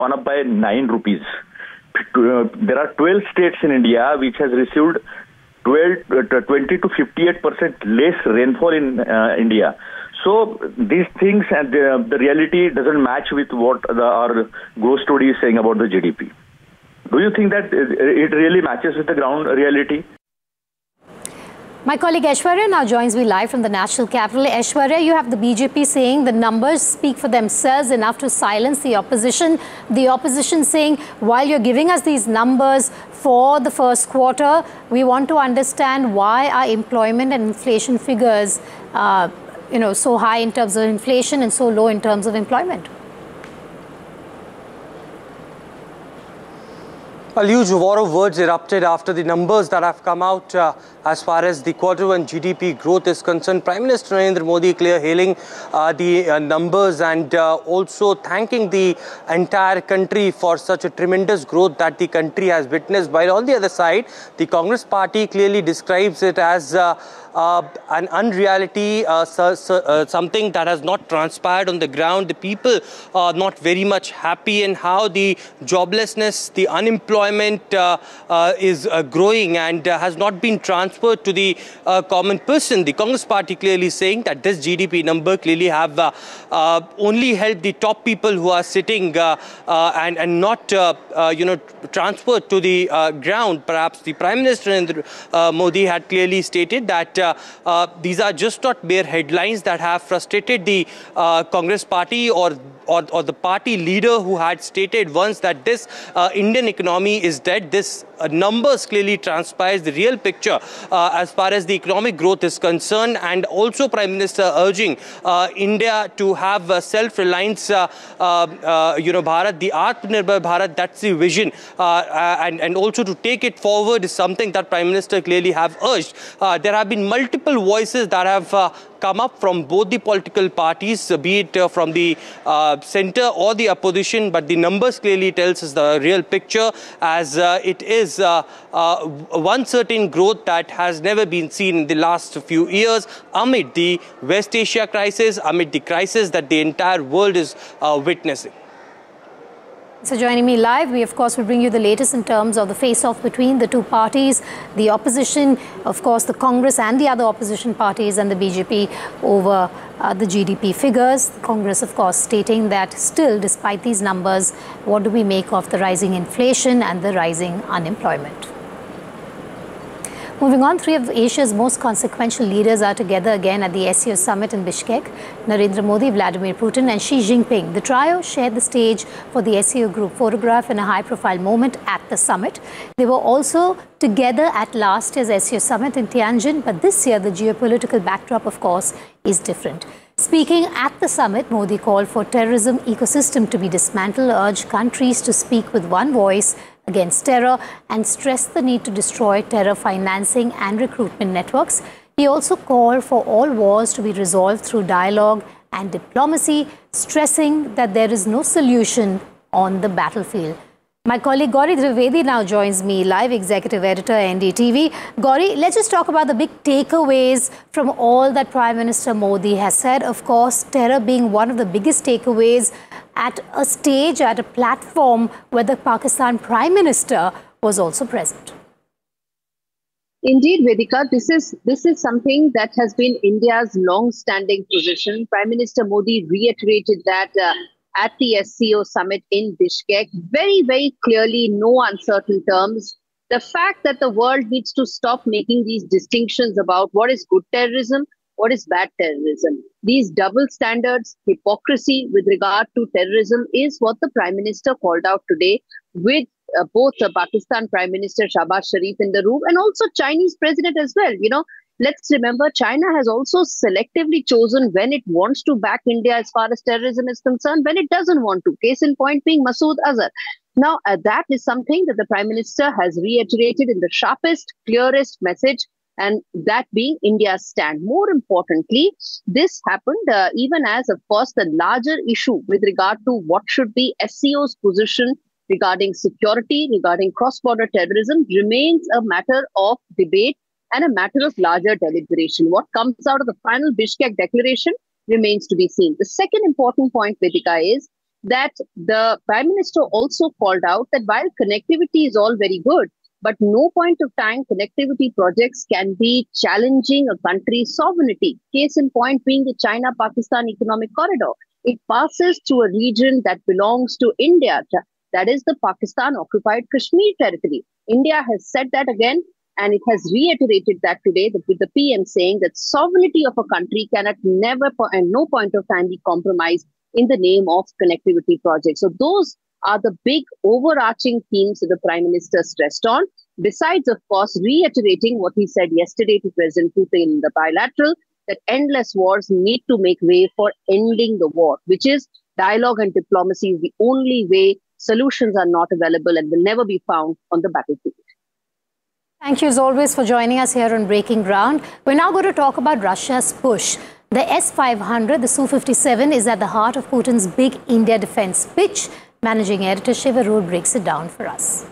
gone up by 9 rupees. There are 12 states in India which has received 20 to 58% less rainfall in India. So these things and the reality doesn't match with what our ghost story is saying about the GDP. Do you think that it really matches with the ground reality? My colleague Aishwarya now joins me live from the national capital. Aishwarya, you have the BJP saying the numbers speak for themselves, enough to silence the opposition. The opposition saying, while you're giving us these numbers for the first quarter, we want to understand why our employment and inflation figures so high in terms of inflation and so low in terms of employment. A huge war of words erupted after the numbers that have come out as far as the quarter one GDP growth is concerned. Prime Minister Narendra Modi clear hailing the numbers and also thanking the entire country for such a tremendous growth that the country has witnessed. While on the other side, the Congress party clearly describes it as an unreality, something that has not transpired on the ground. The people are not very much happy in how the joblessness, the unemployment is growing and has not been transferred to the common person. The Congress party clearly saying that this GDP number clearly have only helped the top people who are sitting and not transferred to the ground. Perhaps the Prime Minister Narendra Modi had clearly stated that these are just not mere headlines that have frustrated the Congress party or the party leader who had stated once that this Indian economy is dead. This numbers clearly transpires the real picture as far as the economic growth is concerned, and also Prime Minister urging India to have self-reliance, Bharat, the Atmanirbhar Bharat, that's the vision, and also to take it forward is something that Prime Minister clearly have urged. There have been multiple voices that have come up from both the political parties, be it from the center or the opposition, but the numbers clearly tells us the real picture, as it is one certain growth that has never been seen in the last few years amid the West Asia crisis, amid the crisis that the entire world is witnessing. So joining me live, we of course will bring you the latest in terms of the face-off between the two parties, the opposition, of course the Congress and the other opposition parties, and the BJP over the GDP figures. The Congress of course stating that still, despite these numbers, what do we make of the rising inflation and the rising unemployment? Moving on, three of Asia's most consequential leaders are together again at the SCO summit in Bishkek. Narendra Modi, Vladimir Putin and Xi Jinping. The trio shared the stage for the SCO group photograph in a high-profile moment at the summit. They were also together at last year's SCO summit in Tianjin, but this year the geopolitical backdrop, of course, is different. Speaking at the summit, Modi called for terrorism ecosystem to be dismantled, urged countries to speak with one voice against terror, and stressed the need to destroy terror financing and recruitment networks. He also called for all wars to be resolved through dialogue and diplomacy, stressing that there is no solution on the battlefield. My colleague Gauri Trivedi now joins me live, executive editor NDTV. Gauri, let's just talk about the big takeaways from all that Prime Minister Modi has said. Of course, terror being one of the biggest takeaways at a stage, at a platform where the Pakistan Prime Minister was also present. Indeed, Vedika, this is something that has been India's long-standing position. Prime Minister Modi reiterated that at the SCO summit in Bishkek, very, very clearly, no uncertain terms. The fact that the world needs to stop making these distinctions about what is good terrorism, what is bad terrorism. These double standards, hypocrisy with regard to terrorism is what the Prime Minister called out today, with both the Pakistan Prime Minister Shahbaz Sharif in the room and also Chinese President as well. Let's remember, China has also selectively chosen when it wants to back India as far as terrorism is concerned, when it doesn't want to. Case in point being Masood Azhar. Now, that is something that the Prime Minister has reiterated in the sharpest, clearest message, and that being India's stand. More importantly, this happened even as, of course, the larger issue with regard to what should be SCO's position regarding security, regarding cross-border terrorism, remains a matter of debate and a matter of larger deliberation. What comes out of the final Bishkek declaration remains to be seen. The second important point, Vedika, is that the Prime Minister also called out that while connectivity is all very good, but no point of time connectivity projects can be challenging a country's sovereignty. Case in point being the China-Pakistan Economic Corridor. It passes through a region that belongs to India. That is the Pakistan-occupied Kashmir territory. India has said that again, and it has reiterated that today with the PM saying that sovereignty of a country can at never and no point of time be compromised in the name of connectivity projects. So those are the big overarching themes that the Prime Minister stressed on, besides, of course, reiterating what he said yesterday to President Putin in the bilateral, that endless wars need to make way for ending the war, which is dialogue and diplomacy is the only way. Solutions are not available and will never be found on the battlefield. Thank you as always for joining us here on Breaking Ground. We're now going to talk about Russia's push. The S-500, the Su-57, is at the heart of Putin's big India defense pitch. Managing editor Shiva Road breaks it down for us.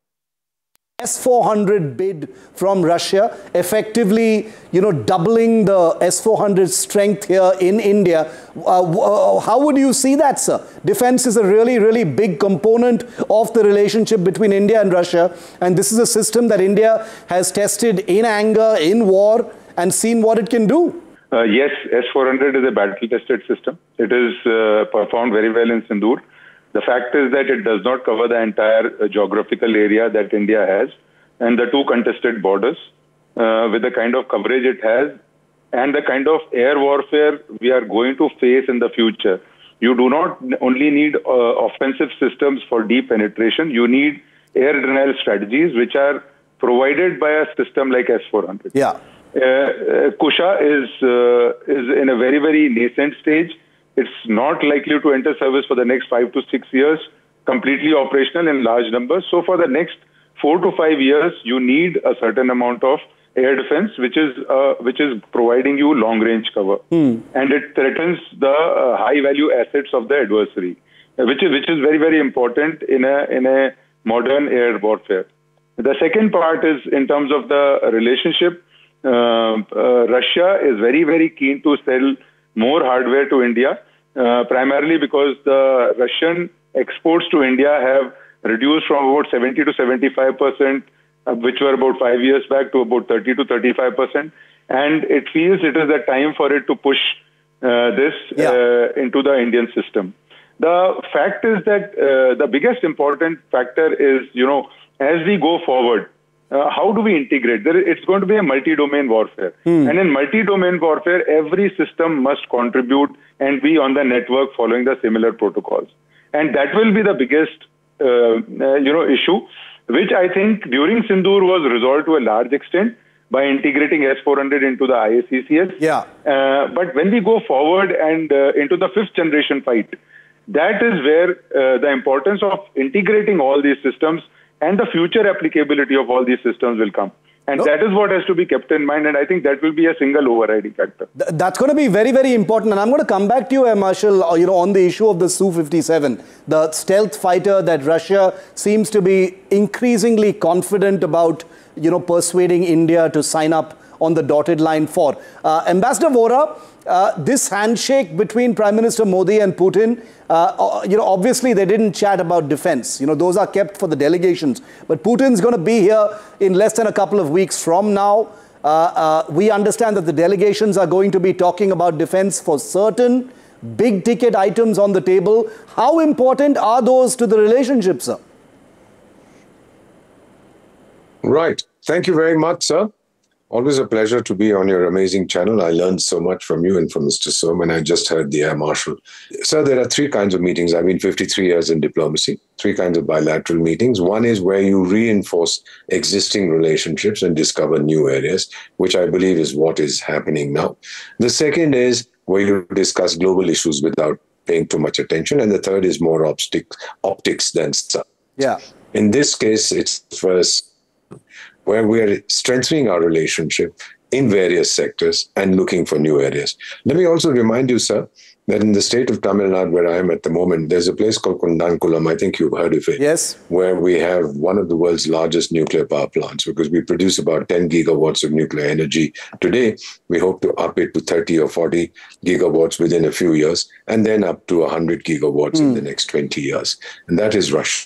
S-400 bid from Russia, effectively, doubling the S-400 strength here in India. How would you see that, sir? Defense is a really, really big component of the relationship between India and Russia. And this is a system that India has tested in anger, in war, and seen what it can do. Yes, S-400 is a battle-tested system. It is performed very well in Sindoor. The fact is that it does not cover the entire geographical area that India has and the two contested borders. With the kind of coverage it has and the kind of air warfare we are going to face in the future, you do not only need offensive systems for deep penetration, you need air denial strategies which are provided by a system like S-400. Yeah. Kusha is in a very, very nascent stage. It's not likely to enter service for the next 5 to 6 years, completely operational in large numbers. So for the next 4 to 5 years, you need a certain amount of air defense, which is providing you long-range cover. And it threatens the high-value assets of the adversary, which is very, very important in a modern air warfare. The second part is in terms of the relationship. Russia is very, very keen to sell more hardware to India, primarily because the Russian exports to India have reduced from about 70 to 75%, which were about 5 years back, to about 30 to 35%. And it feels it is the time for it to push this into the Indian system. The fact is that the biggest important factor is, as we go forward, how do we integrate? It's going to be a multi-domain warfare. And in multi-domain warfare, every system must contribute and be on the network following the similar protocols. And that will be the biggest, issue, which I think during Sindoor was resolved to a large extent by integrating S-400 into the IACCS. Yeah. But when we go forward and into the fifth generation fight, that is where the importance of integrating all these systems and the future applicability of all these systems will come. And that is what has to be kept in mind. And I think that will be a single overriding factor. That's going to be very, very important. And I'm going to come back to you, Air Marshal, on the issue of the Su-57, the stealth fighter that Russia seems to be increasingly confident about, persuading India to sign up on the dotted line for. Ambassador Vora, this handshake between Prime Minister Modi and Putin, obviously they didn't chat about defense. Those are kept for the delegations. But Putin's going to be here in less than a couple of weeks from now. We understand that the delegations are going to be talking about defense for certain big ticket items on the table. How important are those to the relationship, sir? Right. Thank you very much, sir. Always a pleasure to be on your amazing channel. I learned so much from you and from Mr. Soman. I just heard the Air Marshal. Sir, there are three kinds of meetings. I've been 53 years in diplomacy. Three kinds of bilateral meetings. One is where you reinforce existing relationships and discover new areas, which I believe is what is happening now. The second is where you discuss global issues without paying too much attention. And the third is more optics than stuff. Yeah. In this case, it's first where we are strengthening our relationship in various sectors and looking for new areas. Let me also remind you, sir, that in the state of Tamil Nadu, where I am at the moment, there's a place called Kundankulam. I think you've heard of it. Yes. Where we have one of the world's largest nuclear power plants, because we produce about 10 gigawatts of nuclear energy today. We hope to up it to 30 or 40 gigawatts within a few years, and then up to 100 gigawatts in the next 20 years. And that is Russia.